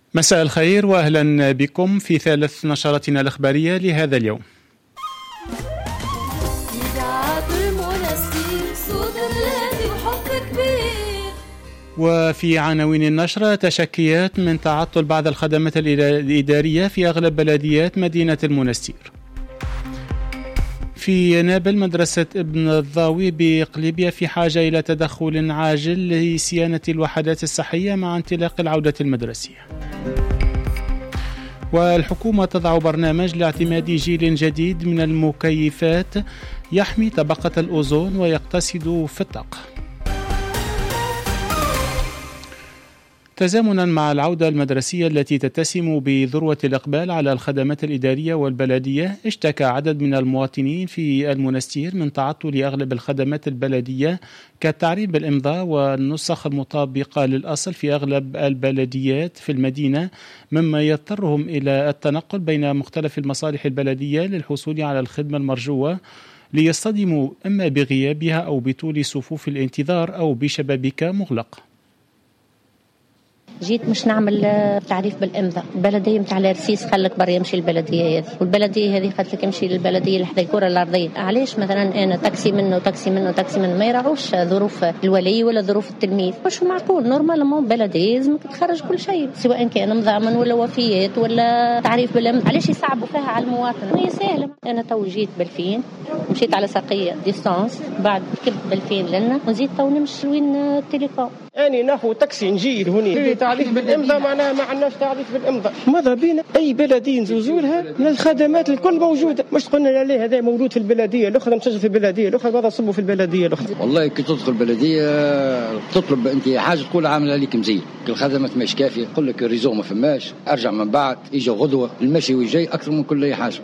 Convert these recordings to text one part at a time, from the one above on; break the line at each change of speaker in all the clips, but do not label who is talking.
مساء الخير وأهلا بكم في ثالث نشرتنا الإخبارية لهذا اليوم. وفي عناوين النشرة: تشكيات من تعطل بعض الخدمات الإدارية في أغلب بلديات مدينة المنستير. في نابل: مدرسة ابن الضاوي بقليبية في حاجة إلى تدخل عاجل لصيانة الوحدات الصحية مع انطلاق العودة المدرسية. والحكومة تضع برنامج لاعتماد جيل جديد من المكيفات يحمي طبقة الأوزون ويقتصد في الطاقة. تزامنا مع العودة المدرسية التي تتسم بذروة الإقبال على الخدمات الإدارية والبلدية، اشتكى عدد من المواطنين في المنستير من تعطل أغلب الخدمات البلدية كالتعريب بالإمضاء والنسخ المطابقة للأصل في أغلب البلديات في المدينة، مما يضطرهم إلى التنقل بين مختلف المصالح البلدية للحصول على الخدمة المرجوة، ليصطدموا إما بغيابها أو بطول صفوف الانتظار أو بشبابيك مغلقة.
جيت مش نعمل تعريف بالامضاء، البلديه متاع الرسيس خلك برا يمشي البلديه هذه، والبلديه هذه خلت لك يمشي للبلديه اللي حدا الكره الارضيه. علاش مثلا انا تاكسي منه ما يراعوش ظروف الولي ولا ظروف التلميذ؟ مش معقول. نورمالمون بلديه لازمك تخرج كل شيء، سواء كان مضامن ولا وفيات ولا تعريف بالامضاء. علاش يصعبوا فيها على المواطن؟ هي سهله. انا تو جيت بالفين، مشيت على ساقيه ديستانس، بعد ركبت بالفين لنا وزيد تو نمشي وين التليفون.
أنا ناخذ تاكسي نجي هوني تعريف بالإمضاء، معناها ما عندناش تعريف بالإمضاء. ماذا بينا أي بلدية نزوزوا لها من الخدمات الكل موجودة، مش تقولنا لا لا هذا موجود في البلدية الأخرى، مسجل في البلدية الأخرى، ماذا صبوا في البلدية الأخرى.
والله كي تدخل البلدية تطلب أنت حاجة تقول عاملة لك مزية، الخدمات مش كافية، يقول لك الريزو ما فماش، أرجع من بعد يجي غدوة، المشي ويجي أكثر من كل أي حاجة.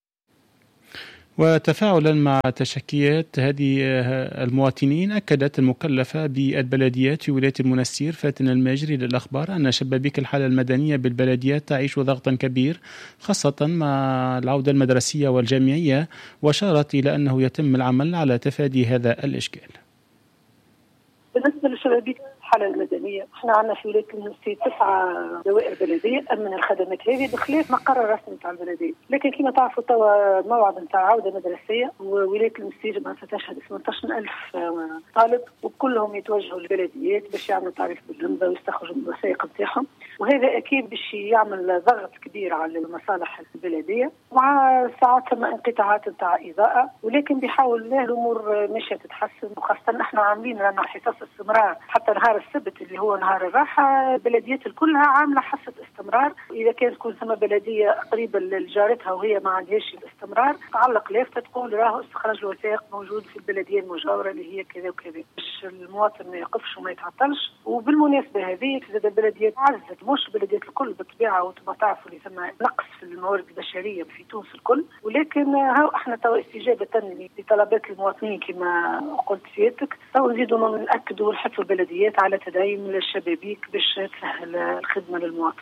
وتفاعلا مع تشكيات هذه المواطنين، أكدت المكلفة بالبلديات في ولاية المنستير فاتن الماجري للأخبار أن شبابيك الحالة المدنية بالبلديات تعيش ضغطا كبير، خاصة مع العودة المدرسية والجامعية، وشارت إلى أنه يتم العمل على تفادي هذا الإشكال.
بالنسبة للشبابيك الحالة المدنية، احنا عندنا في ولاية المنستير 9 دوائر بلدية تأمن الخدمات هذه بخلاف مقر الرسمي تاع البلدية، لكن كما تعرفوا توا الموعد نتاع عودة مدرسية، وولاية المنستير ما ستشهد 18,000 طالب، وكلهم يتوجهوا للبلديات باش يعملوا تعريف بالإمضاء ويستخرجوا من الوثائق نتاعهم، وهذا أكيد باش يعمل ضغط كبير على المصالح البلدية، مع ساعات ثم انقطاعات نتاع إضاءة، ولكن بيحاول الأمور ماشية تتحسن، وخاصة احنا عاملين لنا حصص استمرار حتى نهار السبت اللي هو نهار الراحة. البلديات كلها عاملة حصة استمرار، إذا كانت تكون ثم بلدية قريبة لجارتها وهي ما عندهاش الاستمرار تعلق لافتة تقول راهو استخراج الوثائق موجود في البلدية المجاورة اللي هي كذا وكذا، باش المواطن ما يقفش وما يتعطلش. وبالمناسبة هذه تزيد البلديات عزت، مش البلديات الكل بالطبيعة، وتبقى تعرفوا اللي ثم نقص في الموارد البشرية في تونس الكل، ولكن هاو احنا تو استجابة لطلبات المواطنين كما قلت سيادتك، تو نزيدوا نأكدوا نحثوا البلديات على تدعيم الشبابيك باش تسهل الخدمة للمواطن.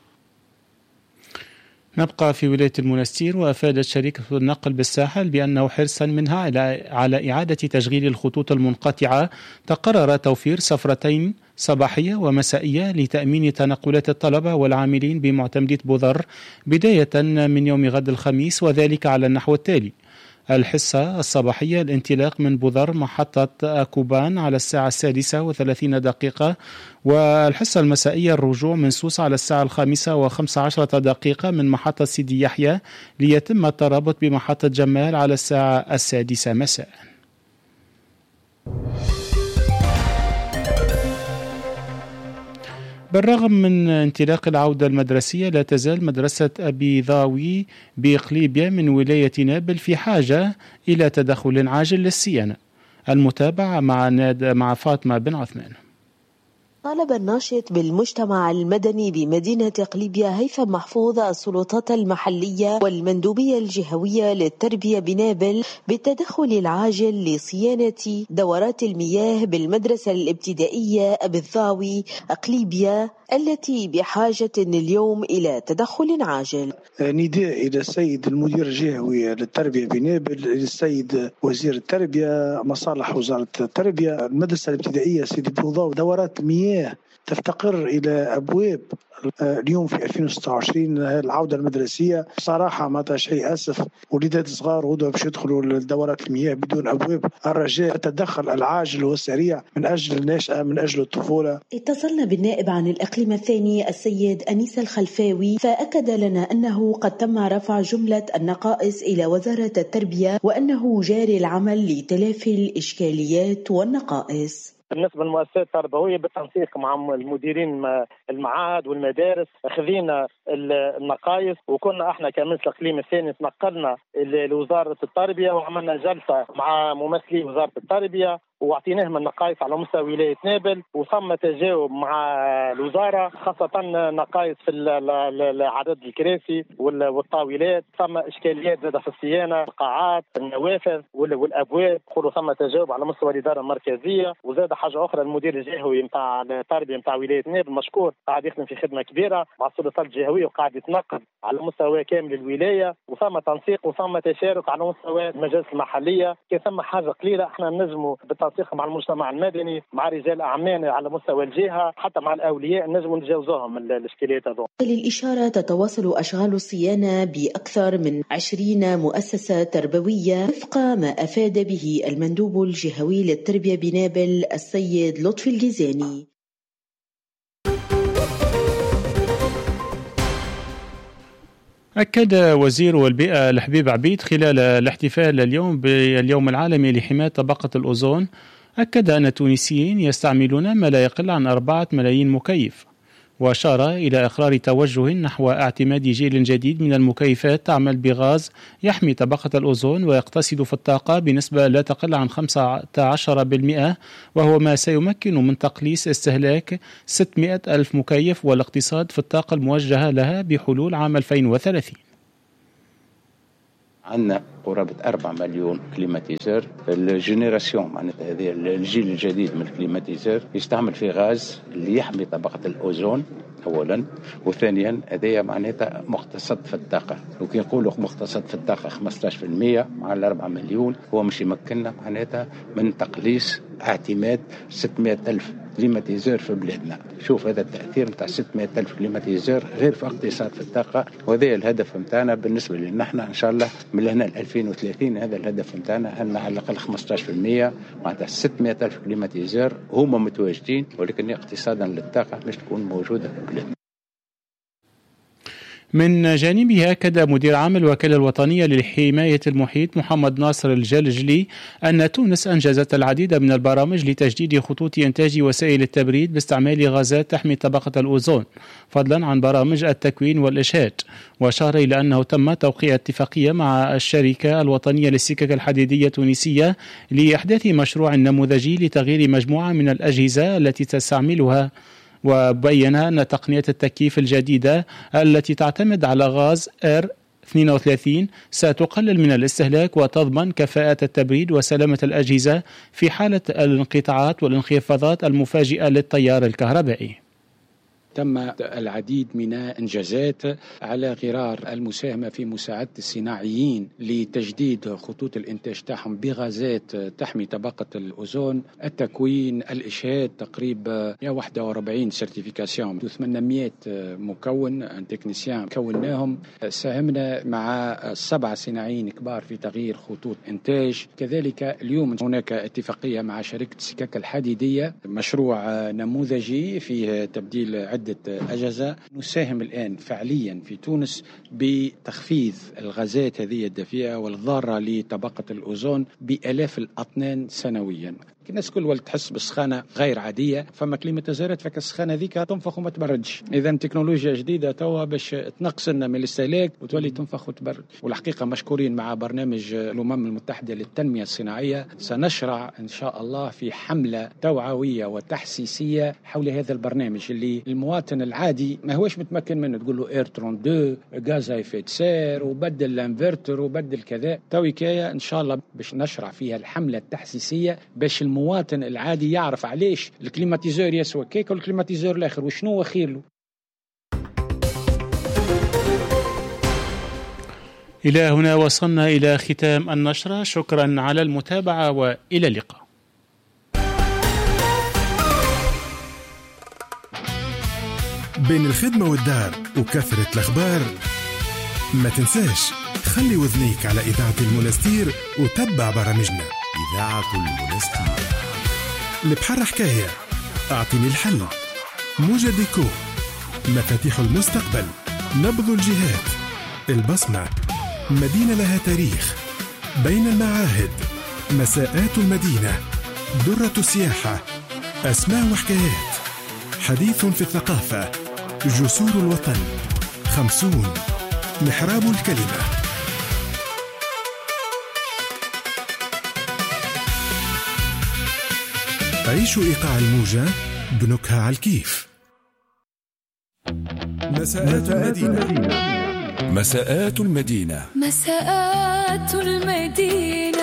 نبقى في ولاية المنستير، وأفادت شركة النقل بالساحل بأنه حرصا منها على إعادة تشغيل الخطوط المنقطعة، تقرر توفير سفرتين صباحية ومسائية لتأمين تنقلات الطلبة والعاملين بمعتمدية بوذر بداية من يوم غد الخميس، وذلك على النحو التالي: الحصة الصباحية الانطلاق من بوذر محطة أكوبان على الساعة 6:30، والحصة المسائية الرجوع من سوسة على الساعة 5:15 من محطة سيدي يحيى، ليتم الترابط بمحطة جمال على الساعة 6 مساء. بالرغم من انطلاق العودة المدرسية، لا تزال مدرسة أبي ضاوي بقليبية من ولاية نابل في حاجة إلى تدخل عاجل للصيانة. المتابعة مع فاطمة بن عثمان.
طالب الناشط بالمجتمع المدني بمدينة قليبية هيثم محفوظ السلطات المحلية والمندوبية الجهوية للتربية بنابل بالتدخل العاجل لصيانة دورات المياه بالمدرسة الابتدائية أبي الضاوي قليبية التي بحاجة اليوم إلى تدخل عاجل.
نداء إلى السيد المدير الجهوي للتربية بنابل، إلى السيد وزير التربية، مصالح وزارة التربية، المدرسة الابتدائية سيدي بوضاء دورات مياه تفتقر إلى أبواب اليوم في 2026 العودة المدرسية صراحة ما شيء أسف. وليدات صغار غدوة باش يدخلوا لدورات المياه بدون أبواب. الرجاء التدخل العاجل والسريع من أجل النشأة، من أجل الطفولة.
اتصلنا بالنائب عن الإقليم الثاني السيد أنيس الخلفاوي، فأكد لنا أنه قد تم رفع جملة النقائص إلى وزارة التربية وأنه جاري العمل لتلافي الإشكاليات والنقائص.
بالنسبة للمؤسسات التربوية بالتنسيق مع المديرين المعاهد والمدارس أخذنا النقائص، وكنا احنا كمجلس الإقليم الثاني تنقلنا لوزارة التربية وعملنا جلسة مع ممثلي وزارة التربية واعطيناهم النقائص على مستوى ولاية نابل، وثم تجاوب مع الوزارة خاصة نقائص في عدد الكراسي والطاولات، ثم إشكاليات زادة في الصيانة، القاعات، النوافذ والأبواب، ثم تجاوب على مستوى الإدارة المركزية. وزاد حاجة أخرى المدير الجهوي نتاع التربية نتاع ولاية نابل مشكور قاعد يخدم في خدمة كبيرة مع السلطات الجهوية وقاعد يتنقل على مستوى كامل الولاية، وثم تنسيق وثم تشارك على مستوى المجالس المحلية. كان ثم حاجة قليلة احنا نجموا بالتنسيق مع المجتمع المدني مع رجال أعمال على مستوى الجهة حتى مع الأولياء نجموا نتجاوزوهم الإشكاليات هذول.
للإشارة تتواصل أشغال الصيانة بأكثر من 20 مؤسسة تربوية وفق ما أفاد به المندوب الجهوي للتربية بنابل السيد لطفي الجزاني.
أكد وزير البيئة الحبيب عبيد خلال الاحتفال اليوم باليوم العالمي لحماية طبقة الأوزون، أكد أن التونسيين يستعملون ما لا يقل عن 4 ملايين مكيف، وأشار إلى إقرار توجه نحو اعتماد جيل جديد من المكيفات تعمل بغاز يحمي طبقة الأوزون ويقتصد في الطاقة بنسبة لا تقل عن 15%، وهو ما سيمكن من تقليص استهلاك 600 ألف مكيف والاقتصاد في الطاقة الموجهة لها بحلول عام 2030.
عندنا قرابة 4 مليون كليماتيزور. الجينيراسيون معناتها هذه الجيل الجديد من الكليماتيزور يستعمل في غاز اللي يحمي طبقة الأوزون أولا، وثانيا هذه معناتها مقتصد في الطاقة. وكي نقولوا مقتصد في الطاقة 15% مع 4 مليون هو مش يمكننا معناتها من تقليص اعتماد 600 ألف كليماتيزور في بلادنا. شوف هذا التأثير متاع 600 ألف كليماتيزور غير في اقتصاد في الطاقة، وهذا الهدف متاعنا بالنسبة لنا احنا إن شاء الله من هنا ل 2030. هذا الهدف متاعنا أن على الأقل 15% معناتها 600 ألف كليماتيزور هما متواجدين، ولكن اقتصادا للطاقة مش تكون موجودة في بلادنا.
من جانبها أكد مدير عام الوكالة الوطنية لحماية المحيط محمد ناصر الجلجلي أن تونس أنجزت العديد من البرامج لتجديد خطوط إنتاج وسائل التبريد باستعمال غازات تحمي طبقة الأوزون، فضلا عن برامج التكوين والإشهاد. وأشار إلى أنه تم توقيع اتفاقية مع الشركة الوطنية للسكك الحديدية التونسية لإحداث مشروع نموذجي لتغيير مجموعة من الأجهزة التي تستعملها، وبين أن تقنية التكييف الجديدة التي تعتمد على غاز R32 ستقلل من الاستهلاك وتضمن كفاءة التبريد وسلامة الأجهزة في حالة الانقطاعات والانخفاضات المفاجئة للتيار الكهربائي.
تم العديد من إنجازات على غرار المساهمة في مساعدة الصناعيين لتجديد خطوط الإنتاج تاعهم بغازات تحمي طبقة الأوزون، التكوين، الإشهاد، تقريبا 141 سيرتيفيكاسيون، 800 مكون تكنيسيان كوناهم. ساهمنا مع 7 صناعيين كبار في تغيير خطوط إنتاج. كذلك اليوم هناك اتفاقية مع شركة السكك الحديدية، مشروع نموذجي فيه تبديل عدة أجهزة. نساهم الآن فعليا في تونس بتخفيض الغازات هذه الدفيئة والضارة لطبقة الأوزون بآلاف الأطنان سنويا. الناس كل وقت تحس بالسخانة غير عادية، فما كليماتيزورات فك السخانة ذيك تنفخ وما تبردش. إذا تكنولوجيا جديدة توا باش تنقص لنا من الاستهلاك وتولي تنفخ وتبرد. والحقيقة مشكورين مع برنامج الأمم المتحدة للتنمية الصناعية، سنشرع إن شاء الله في حملة توعوية وتحسيسية حول هذا البرنامج اللي المواطن العادي ما هوش متمكن منه. تقول له R32 غاز إفيت سير وبدل الانفرتر وبدل كذا. توي كاية إن شاء الله باش نشرع فيها الحملة التحسيسية باش المواطن العادي يعرف علاش الكليماتيزور يسوى كيك والكليماتيزور الآخر وشنو هو خير له.
إلى هنا وصلنا إلى ختام النشرة. شكرا على المتابعة وإلى اللقاء.
بين الخدمة والدار وكثرة الأخبار، ما تنساش خلي وذنيك على إذاعة المنستير وتبع برامجنا. إذاعة المنستير، البحر حكاية، أعطيني الحل، موجة ديكو، مفاتيح المستقبل، نبض الجهات، البصمة، مدينة لها تاريخ، بين المعاهد، مساءات المدينة، درة السياحة، أسماء وحكايات، حديث في الثقافة، جسور الوطن، 50، محراب الكلمة. عيشوا إيقاع الموجة بنكهة على الكيف. مساءات المدينة.
مساءات المدينة.
مساءات المدينة.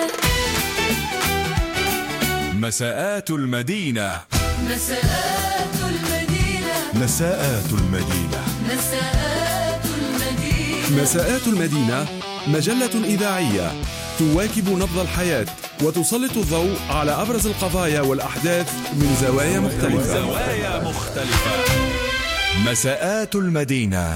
مساءات المدينة.
مساءات المدينة.
مساءات المدينة.
مساءات المدينة.
مساءات المدينة مجلة إذاعية تواكب نبض الحياة وتسلط الضوء على أبرز القضايا والأحداث من زوايا مختلفة. مساءات المدينة.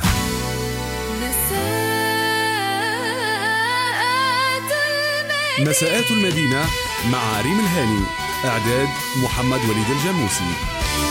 مساءات المدينة مع ريم الهاني، إعداد محمد وليد الجاموسي.